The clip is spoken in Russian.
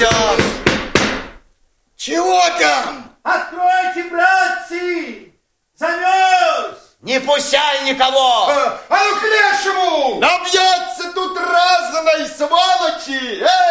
идет. Чего там? Откройте, братцы! Замерз! Не пущай никого! А ну к лешему! Набьется тут разной сволочи!